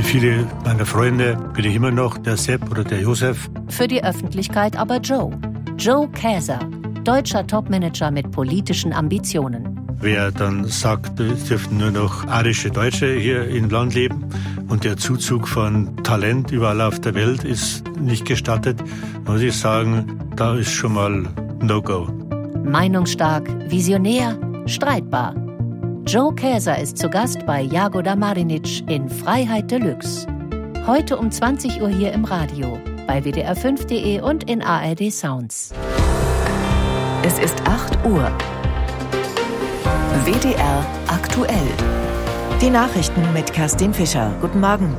Für viele meiner Freunde bin ich immer noch der Sepp oder der Josef. Für die Öffentlichkeit aber Joe. Joe Käser, deutscher Topmanager mit politischen Ambitionen. Wer dann sagt, es dürfen nur noch arische Deutsche hier im Land leben und der Zuzug von Talent überall auf der Welt ist nicht gestattet, muss ich sagen, da ist schon mal No-Go. Meinungsstark, visionär, streitbar. Joe Käser ist zu Gast bei Jagoda Marinic in Freiheit Deluxe. Heute um 20 Uhr hier im Radio, bei WDR5.de und in ARD Sounds. Es ist 8 Uhr. WDR aktuell. Die Nachrichten mit Kerstin Fischer. Guten Morgen.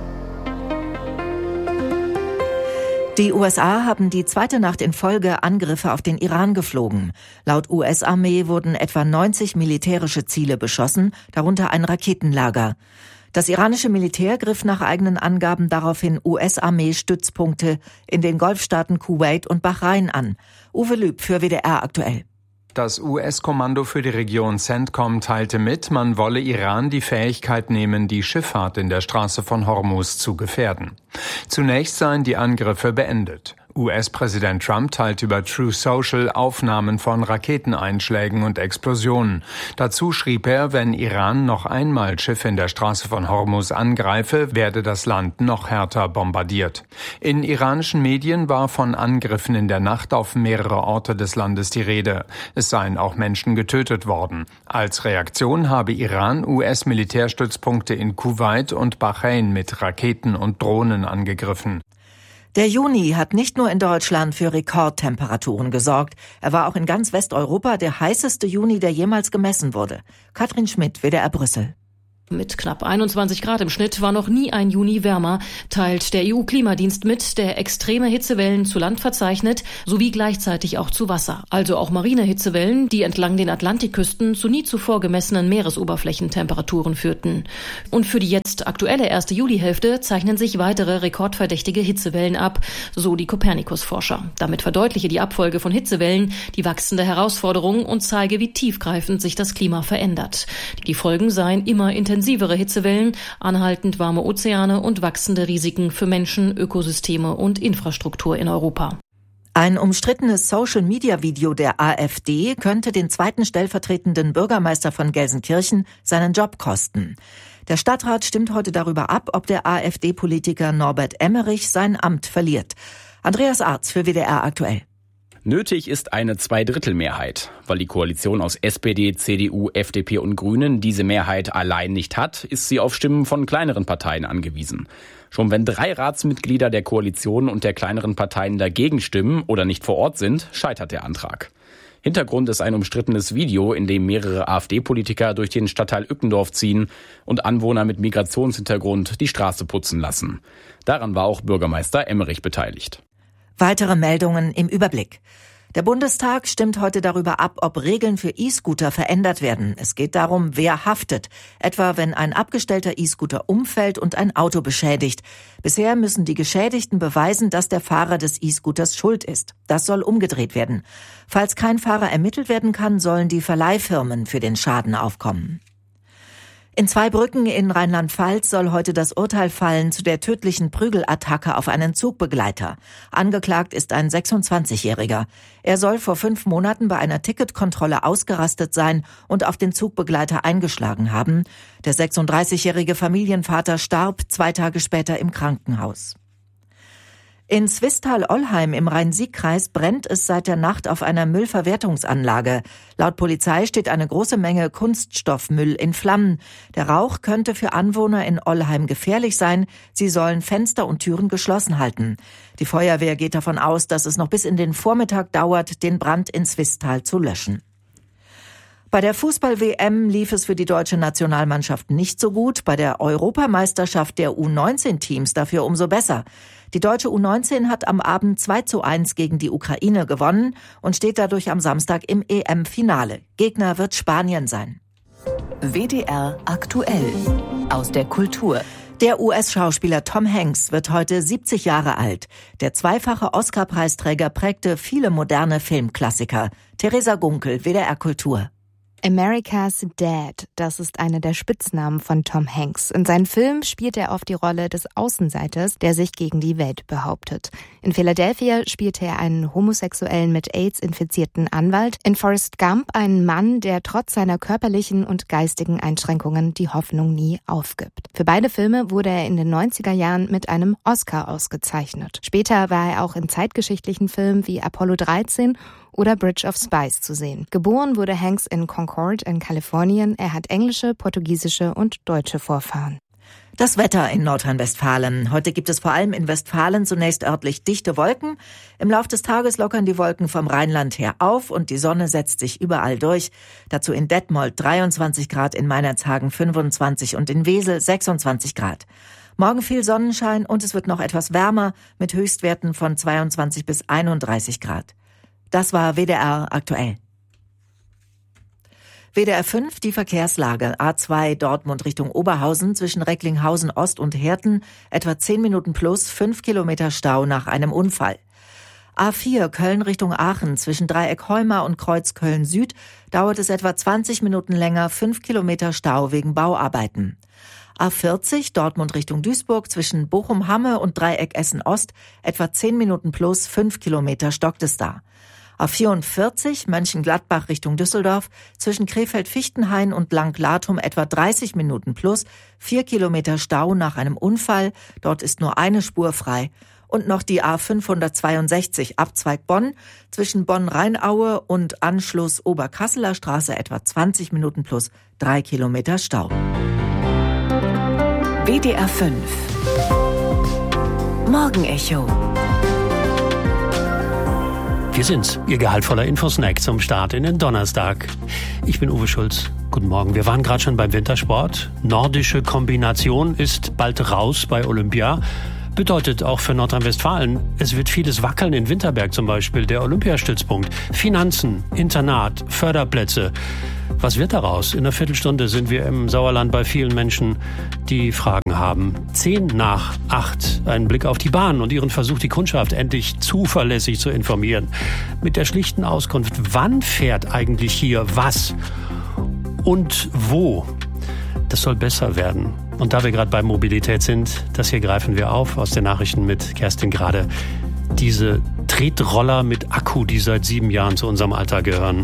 Die USA haben die zweite Nacht in Folge Angriffe auf den Iran geflogen. Laut US-Armee wurden etwa 90 militärische Ziele beschossen, darunter ein Raketenlager. Das iranische Militär griff nach eigenen Angaben daraufhin US-Armee-Stützpunkte in den Golfstaaten Kuwait und Bahrain an. Uwe Lüb für WDR aktuell. Das US-Kommando für die Region CENTCOM teilte mit, man wolle Iran die Fähigkeit nehmen, die Schifffahrt in der Straße von Hormuz zu gefährden. Zunächst seien die Angriffe beendet. US-Präsident Trump teilte über Truth Social Aufnahmen von Raketeneinschlägen und Explosionen. Dazu schrieb er, wenn Iran noch einmal Schiffe in der Straße von Hormuz angreife, werde das Land noch härter bombardiert. In iranischen Medien war von Angriffen in der Nacht auf mehrere Orte des Landes die Rede. Es seien auch Menschen getötet worden. Als Reaktion habe Iran US-Militärstützpunkte in Kuwait und Bahrain mit Raketen und Drohnen angegriffen. Der Juni hat nicht nur in Deutschland für Rekordtemperaturen gesorgt. Er war auch in ganz Westeuropa der heißeste Juni, der jemals gemessen wurde. Katrin Schmidt, WDR Brüssel. Mit knapp 21 Grad im Schnitt war noch nie ein Juni wärmer, teilt der EU-Klimadienst mit, der extreme Hitzewellen zu Land verzeichnet, sowie gleichzeitig auch zu Wasser. Also auch marine Hitzewellen, die entlang den Atlantikküsten zu nie zuvor gemessenen Meeresoberflächentemperaturen führten. Und für die jetzt aktuelle erste Julihälfte zeichnen sich weitere rekordverdächtige Hitzewellen ab, so die Copernicus-Forscher. Damit verdeutliche die Abfolge von Hitzewellen die wachsende Herausforderung und zeige, wie tiefgreifend sich das Klima verändert. Die Folgen seien immer intensivere Hitzewellen, anhaltend warme Ozeane und wachsende Risiken für Menschen, Ökosysteme und Infrastruktur in Europa. Ein umstrittenes Social-Media-Video der AfD könnte den zweiten stellvertretenden Bürgermeister von Gelsenkirchen seinen Job kosten. Der Stadtrat stimmt heute darüber ab, ob der AfD-Politiker Norbert Emmerich sein Amt verliert. Andreas Arz für WDR aktuell. Nötig ist eine Zweidrittelmehrheit. Weil die Koalition aus SPD, CDU, FDP und Grünen diese Mehrheit allein nicht hat, ist sie auf Stimmen von kleineren Parteien angewiesen. Schon wenn 3 Ratsmitglieder der Koalition und der kleineren Parteien dagegen stimmen oder nicht vor Ort sind, scheitert der Antrag. Hintergrund ist ein umstrittenes Video, in dem mehrere AfD-Politiker durch den Stadtteil Ückendorf ziehen und Anwohner mit Migrationshintergrund die Straße putzen lassen. Daran war auch Bürgermeister Emmerich beteiligt. Weitere Meldungen im Überblick. Der Bundestag stimmt heute darüber ab, ob Regeln für E-Scooter verändert werden. Es geht darum, wer haftet, etwa wenn ein abgestellter E-Scooter umfällt und ein Auto beschädigt. Bisher müssen die Geschädigten beweisen, dass der Fahrer des E-Scooters schuld ist. Das soll umgedreht werden. Falls kein Fahrer ermittelt werden kann, sollen die Verleihfirmen für den Schaden aufkommen. In Zweibrücken in Rheinland-Pfalz soll heute das Urteil fallen zu der tödlichen Prügelattacke auf einen Zugbegleiter. Angeklagt ist ein 26-Jähriger. Er soll vor 5 Monaten bei einer Ticketkontrolle ausgerastet sein und auf den Zugbegleiter eingeschlagen haben. Der 36-jährige Familienvater starb 2 Tage später im Krankenhaus. In Swisttal-Ollheim im Rhein-Sieg-Kreis brennt es seit der Nacht auf einer Müllverwertungsanlage. Laut Polizei steht eine große Menge Kunststoffmüll in Flammen. Der Rauch könnte für Anwohner in Ollheim gefährlich sein. Sie sollen Fenster und Türen geschlossen halten. Die Feuerwehr geht davon aus, dass es noch bis in den Vormittag dauert, den Brand in Swisttal zu löschen. Bei der Fußball-WM lief es für die deutsche Nationalmannschaft nicht so gut, bei der Europameisterschaft der U19-Teams dafür umso besser. Die deutsche U19 hat am Abend 2:1 gegen die Ukraine gewonnen und steht dadurch am Samstag im EM-Finale. Gegner wird Spanien sein. WDR aktuell aus der Kultur. Der US-Schauspieler Tom Hanks wird heute 70 Jahre alt. Der zweifache Oscar-Preisträger prägte viele moderne Filmklassiker. Theresa Gunkel, WDR Kultur. America's Dad, das ist einer der Spitznamen von Tom Hanks. In seinen Filmen spielt er oft die Rolle des Außenseiters, der sich gegen die Welt behauptet. In Philadelphia spielte er einen homosexuellen mit AIDS infizierten Anwalt. In Forrest Gump einen Mann, der trotz seiner körperlichen und geistigen Einschränkungen die Hoffnung nie aufgibt. Für beide Filme wurde er in den 90er Jahren mit einem Oscar ausgezeichnet. Später war er auch in zeitgeschichtlichen Filmen wie Apollo 13 oder Bridge of Spies zu sehen. Geboren wurde Hanks in Concord in Kalifornien. Er hat englische, portugiesische und deutsche Vorfahren. Das Wetter in Nordrhein-Westfalen. Heute gibt es vor allem in Westfalen zunächst örtlich dichte Wolken. Im Lauf des Tages lockern die Wolken vom Rheinland her auf und die Sonne setzt sich überall durch. Dazu in Detmold 23 Grad, in Meinerzhagen 25 und in Wesel 26 Grad. Morgen viel Sonnenschein und es wird noch etwas wärmer mit Höchstwerten von 22 bis 31 Grad. Das war WDR aktuell. WDR 5, die Verkehrslage. A2 Dortmund Richtung Oberhausen zwischen Recklinghausen Ost und Herten. Etwa 10 Minuten plus 5 Kilometer Stau nach einem Unfall. A4 Köln Richtung Aachen zwischen Dreieck Heuma und Kreuz Köln Süd dauert es etwa 20 Minuten länger, 5 Kilometer Stau wegen Bauarbeiten. A40 Dortmund Richtung Duisburg zwischen Bochum-Hamme und Dreieck Essen Ost etwa 10 Minuten plus 5 Kilometer stockt es da. A44 Mönchengladbach Richtung Düsseldorf zwischen Krefeld-Fichtenhain und Lank-Latum etwa 30 Minuten plus 4 Kilometer Stau nach einem Unfall. Dort ist nur eine Spur frei. Und noch die A562 Abzweig Bonn zwischen Bonn-Rheinaue und Anschluss Oberkasseler Straße etwa 20 Minuten plus 3 Kilometer Stau. WDR 5 Morgenecho. Wir sind's, Ihr gehaltvoller Infosnack zum Start in den Donnerstag. Ich bin Uwe Schulz. Guten Morgen. Wir waren gerade schon beim Wintersport. Nordische Kombination ist bald raus bei Olympia. Bedeutet auch für Nordrhein-Westfalen, es wird vieles wackeln in Winterberg zum Beispiel, der Olympiastützpunkt. Finanzen, Internat, Förderplätze. Was wird daraus? In einer Viertelstunde sind wir im Sauerland bei vielen Menschen, die Fragen haben. 7:08, ein Blick auf die Bahn und ihren Versuch, die Kundschaft endlich zuverlässig zu informieren. Mit der schlichten Auskunft, wann fährt eigentlich hier was und wo? Das soll besser werden. Und da wir gerade bei Mobilität sind, das hier greifen wir auf aus den Nachrichten mit Kerstin Grade. Diese Tretroller mit Akku, die seit 7 Jahren zu unserem Alltag gehören.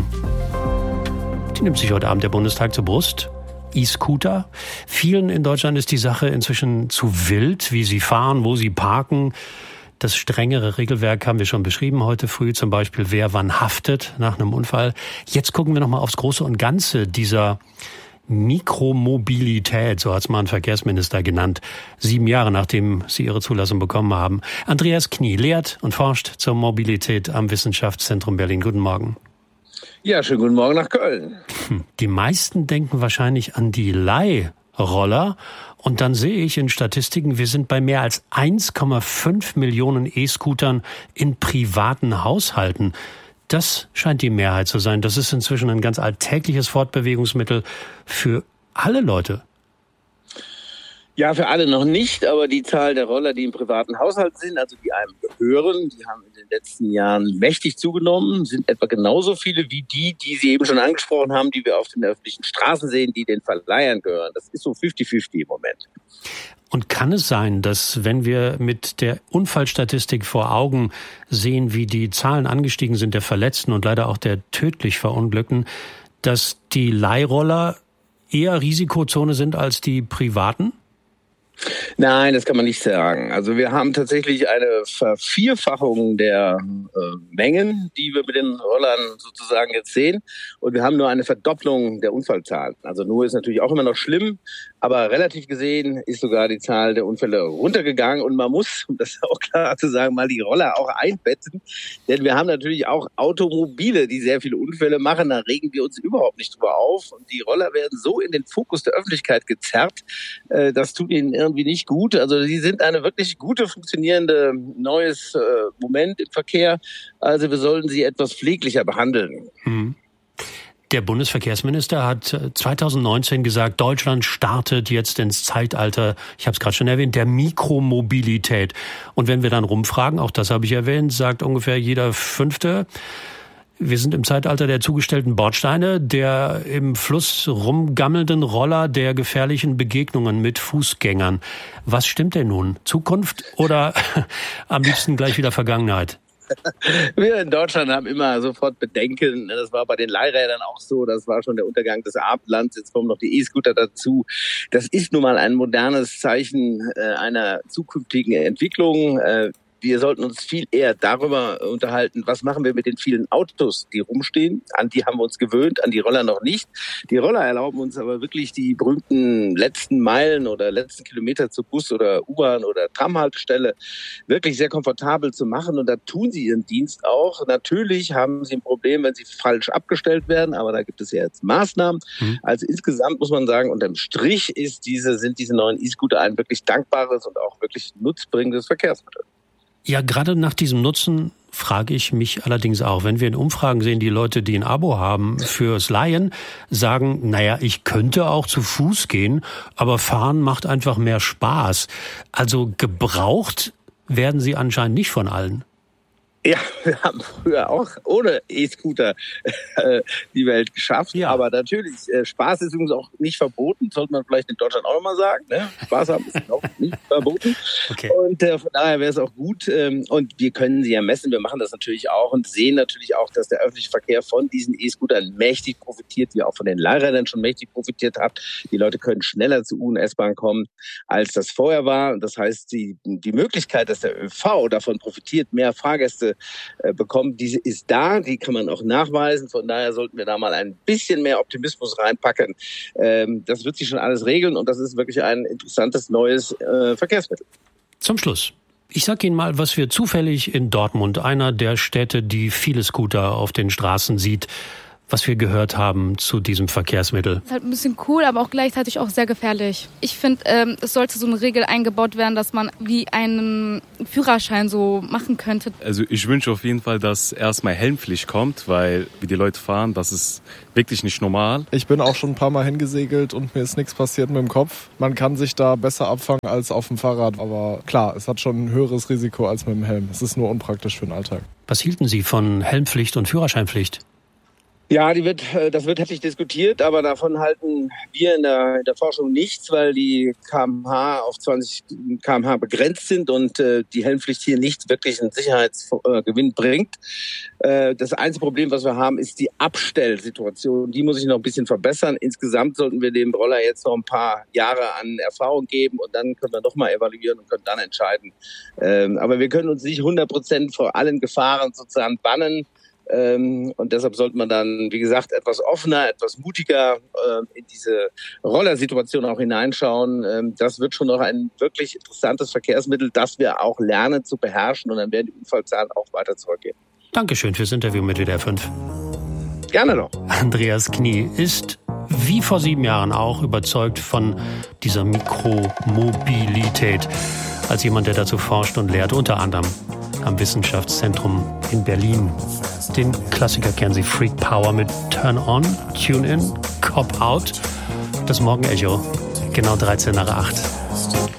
Die nimmt sich heute Abend der Bundestag zur Brust. E-Scooter. Vielen in Deutschland ist die Sache inzwischen zu wild, wie sie fahren, wo sie parken. Das strengere Regelwerk haben wir schon beschrieben heute früh, zum Beispiel wer wann haftet nach einem Unfall. Jetzt gucken wir nochmal aufs Große und Ganze dieser Mikromobilität, so hat es mal ein Verkehrsminister genannt, 7 Jahre nachdem sie ihre Zulassung bekommen haben. Andreas Knie lehrt und forscht zur Mobilität am Wissenschaftszentrum Berlin. Guten Morgen. Ja, schönen guten Morgen nach Köln. Die meisten denken wahrscheinlich an die Leihroller. Und dann sehe ich in Statistiken, wir sind bei mehr als 1,5 Millionen E-Scootern in privaten Haushalten. Das scheint die Mehrheit zu sein. Das ist inzwischen ein ganz alltägliches Fortbewegungsmittel für alle Leute. Ja, für alle noch nicht, aber die Zahl der Roller, die im privaten Haushalt sind, also die einem gehören, die haben in den letzten Jahren mächtig zugenommen, sind etwa genauso viele wie die Sie eben schon angesprochen haben, die wir auf den öffentlichen Straßen sehen, die den Verleihern gehören. Das ist so 50-50 im Moment. Und kann es sein, dass wenn wir mit der Unfallstatistik vor Augen sehen, wie die Zahlen angestiegen sind der Verletzten und leider auch der tödlich Verunglückten, dass die Leihroller eher Risikozone sind als die privaten? Nein, das kann man nicht sagen. Also wir haben tatsächlich eine Vervierfachung der Mengen, die wir mit den Rollern sozusagen jetzt sehen. Und wir haben nur eine Verdopplung der Unfallzahlen. Also nur ist natürlich auch immer noch schlimm, aber relativ gesehen ist sogar die Zahl der Unfälle runtergegangen. Und man muss, um das auch klar zu sagen, mal die Roller auch einbetten. Denn wir haben natürlich auch Automobile, die sehr viele Unfälle machen. Da regen wir uns überhaupt nicht drüber auf. Und die Roller werden so in den Fokus der Öffentlichkeit gezerrt, das tut ihnen irgendwie nicht gut. Also sie sind eine wirklich gute, funktionierende neues Moment im Verkehr. Also wir sollten sie etwas pfleglicher behandeln. Der Bundesverkehrsminister hat 2019 gesagt, Deutschland startet jetzt ins Zeitalter, ich habe es gerade schon erwähnt, der Mikromobilität. Und wenn wir dann rumfragen, auch das habe ich erwähnt, sagt ungefähr jeder Fünfte, Wir sind im Zeitalter der zugestellten Bordsteine, der im Fluss rumgammelnden Roller, der gefährlichen Begegnungen mit Fußgängern. Was stimmt denn nun? Zukunft oder am liebsten gleich wieder Vergangenheit? Wir in Deutschland haben immer sofort Bedenken. Das war bei den Leihrädern auch so. Das war schon der Untergang des Abendlands. Jetzt kommen noch die E-Scooter dazu. Das ist nun mal ein modernes Zeichen einer zukünftigen Entwicklung. Wir sollten uns viel eher darüber unterhalten, was machen wir mit den vielen Autos, die rumstehen. An die haben wir uns gewöhnt, an die Roller noch nicht. Die Roller erlauben uns aber wirklich die berühmten letzten Meilen oder letzten Kilometer zur Bus- oder U-Bahn- oder Tramhaltestelle wirklich sehr komfortabel zu machen. Und da tun sie ihren Dienst auch. Natürlich haben sie ein Problem, wenn sie falsch abgestellt werden, aber da gibt es ja jetzt Maßnahmen. Also insgesamt muss man sagen, unterm Strich sind diese neuen E-Scooter ein wirklich dankbares und auch wirklich nutzbringendes Verkehrsmittel. Ja, gerade nach diesem Nutzen frage ich mich allerdings auch, wenn wir in Umfragen sehen, die Leute, die ein Abo haben fürs Leihen, sagen, naja, ich könnte auch zu Fuß gehen, aber fahren macht einfach mehr Spaß. Also gebraucht werden sie anscheinend nicht von allen. Ja, wir haben früher auch ohne E-Scooter die Welt geschafft. Ja. Aber natürlich, Spaß ist übrigens auch nicht verboten. Sollte man vielleicht in Deutschland auch nochmal sagen. Ne? Spaß haben ist auch nicht verboten. Okay. Und von daher wäre es auch gut. Und wir können sie ja messen. Wir machen das natürlich auch und sehen natürlich auch, dass der öffentliche Verkehr von diesen E-Scootern mächtig profitiert, wie auch von den Leihrädern schon mächtig profitiert hat. Die Leute können schneller zur U- und S-Bahn kommen, als das vorher war. Das heißt, die Möglichkeit, dass der ÖV davon profitiert, mehr Fahrgäste bekommt, diese ist da, die kann man auch nachweisen. Von daher sollten wir da mal ein bisschen mehr Optimismus reinpacken. Das wird sich schon alles regeln und das ist wirklich ein interessantes neues Verkehrsmittel. Zum Schluss. Ich sage Ihnen mal, was wir zufällig in Dortmund, einer der Städte, die viele Scooter auf den Straßen sieht, was wir gehört haben zu diesem Verkehrsmittel. Das ist halt ein bisschen cool, aber auch gleichzeitig auch sehr gefährlich. Ich finde, es sollte so eine Regel eingebaut werden, dass man wie einen Führerschein so machen könnte. Also ich wünsche auf jeden Fall, dass erstmal Helmpflicht kommt, weil wie die Leute fahren, das ist wirklich nicht normal. Ich bin auch schon ein paar Mal hingesegelt und mir ist nichts passiert mit dem Kopf. Man kann sich da besser abfangen als auf dem Fahrrad, aber klar, es hat schon ein höheres Risiko als mit dem Helm. Es ist nur unpraktisch für den Alltag. Was hielten Sie von Helmpflicht und Führerscheinpflicht? Ja, das wird heftig diskutiert, aber davon halten wir in der Forschung nichts, weil die kmh auf 20 kmh begrenzt sind und die Helmpflicht hier nicht wirklich einen Sicherheitsgewinn bringt. Das einzige Problem, was wir haben, ist die Abstellsituation. Die muss sich noch ein bisschen verbessern. Insgesamt sollten wir dem Roller jetzt noch ein paar Jahre an Erfahrung geben und dann können wir nochmal evaluieren und können dann entscheiden. Aber wir können uns nicht 100% vor allen Gefahren sozusagen bannen. Und deshalb sollte man dann, wie gesagt, etwas offener, etwas mutiger in diese Rollersituation auch hineinschauen. Das wird schon noch ein wirklich interessantes Verkehrsmittel, das wir auch lernen zu beherrschen und dann werden die Unfallzahlen auch weiter zurückgehen. Dankeschön fürs Interview mit WDR 5. Gerne doch. Andreas Knie ist wie vor 7 Jahren auch überzeugt von dieser Mikromobilität. Als jemand, der dazu forscht und lehrt, unter anderem am Wissenschaftszentrum in Berlin. Den Klassiker kennen Sie, Freak Power mit Turn On, Tune In, Cop Out. Das Morgenecho, genau 13 nach 8.